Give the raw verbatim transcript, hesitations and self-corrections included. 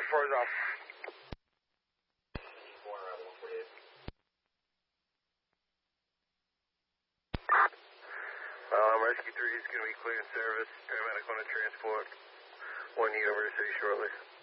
four is off. Um, Rescue three is going to be clearing service. Paramedic on a transport. One need over to city shortly.